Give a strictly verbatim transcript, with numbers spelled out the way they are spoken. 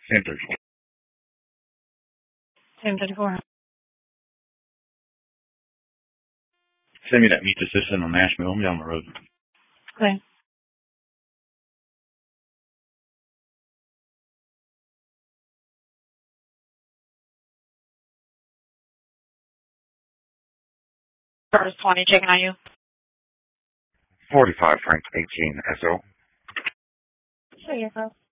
Same thirty-four. Same thirty-four. Send me that meat assistant on Nashville. I'm down the road. Okay. First twenty, checking on you. forty-five Frank eighteen S O. Sure, yes, sir.